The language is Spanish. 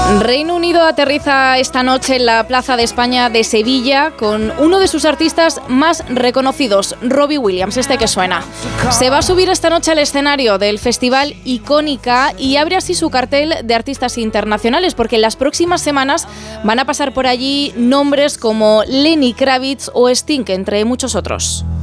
Reino Unido aterriza esta noche en la Plaza de España de Sevilla con uno de sus artistas más reconocidos, Robbie Williams, que suena. Se va a subir esta noche al escenario del festival Icónica y abre así su cartel de artistas internacionales, porque en las próximas semanas van a pasar por allí nombres como Lenny Kravitz o Sting, entre muchos otros.